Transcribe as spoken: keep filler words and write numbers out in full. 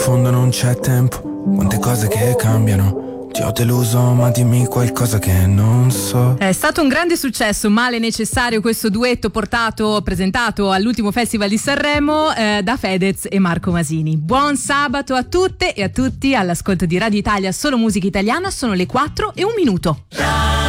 fondo non c'è tempo, quante cose che cambiano. Ti ho deluso, ma dimmi qualcosa che non so. È stato un grande successo, Male Necessario, questo duetto portato, presentato all'ultimo Festival di Sanremo eh, da Fedez e Marco Masini. Buon sabato a tutte e a tutti all'ascolto di Radio Italia, solo musica italiana. Sono le quattro e un minuto.